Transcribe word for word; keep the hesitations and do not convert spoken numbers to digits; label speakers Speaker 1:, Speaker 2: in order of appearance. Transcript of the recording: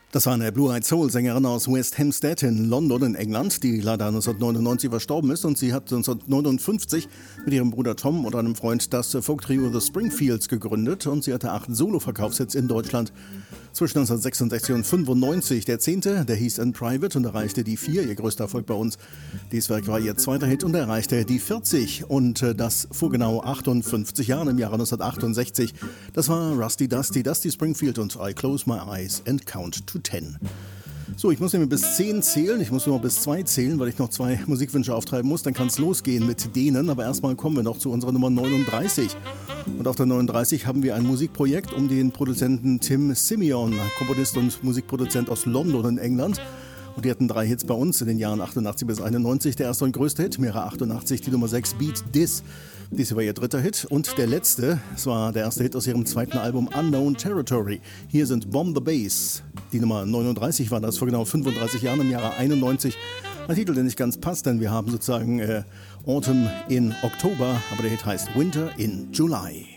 Speaker 1: Das war eine Blue-Eyed Soul-Sängerin aus West Hampstead in London in England, die leider neunzehnhundertneunundneunzig verstorben ist, und sie hat neunzehnhundertneunundfünfzig mit ihrem Bruder Tom und einem Freund das Folk-Trio The Springfields gegründet, und sie hatte acht Solo-Verkaufshits in Deutschland zwischen neunzehnhundertsechsundsechzig und fünfundneunzig. Der zehnte, der hieß In Private und erreichte die vier, ihr größter Erfolg bei uns. Dieses Werk war ihr zweiter Hit und erreichte die vierzig, und das vor genau achtundfünfzig Jahren, im Jahre neunzehnhundertachtundsechzig. Das war Rusty Dusty, Dusty Springfield und I Close My Eyes and Count to Ten. So, ich muss nämlich bis zehn zählen, ich muss nur noch bis zwei zählen, weil ich noch zwei Musikwünsche auftreiben muss, dann kann es losgehen mit denen, aber erstmal kommen wir noch zu unserer Nummer neununddreißig. Und auf der neununddreißig haben wir ein Musikprojekt um den Produzenten Tim Simeon, Komponist und Musikproduzent aus London in England. Und die hatten drei Hits bei uns in den Jahren achtundachtzig bis einundneunzig. Der erste und größte Hit, im Jahre achtundachtzig, die Nummer sechs, Beat This. Dies war ihr dritter Hit. Und der letzte, es war der erste Hit aus ihrem zweiten Album Unknown Territory. Hier sind Bomb the Bass. Die Nummer neununddreißig war das vor genau fünfunddreißig Jahren, im Jahre einundneunzig. Ein Titel, der nicht ganz passt, denn wir haben sozusagen äh, Autumn in Oktober, aber der Hit heißt Winter in July.